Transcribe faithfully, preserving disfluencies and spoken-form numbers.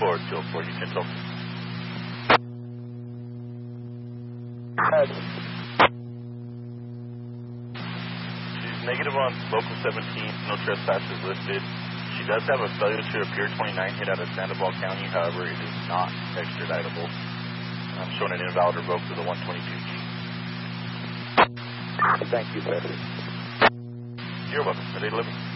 four two oh four, you can talk. She's negative on local seventeen, no trespassers listed. She does have a failure to appear twenty-nine hit out of Sandoval County, however, it is not extraditable. I'm showing an invalid revoke to the one twenty-two G. Thank you, sir. You're welcome. Are they living?